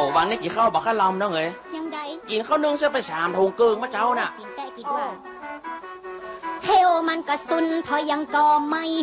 วันนี้กี่ข้าวบักข้าลำเนาะเอ้ยยังไงกินข้าวนึ่งเสียไป3 ถุงเกิงมาเจ้าน่ะกินแต่กินว่าเทวมันกระสุนพอยังก็ไม่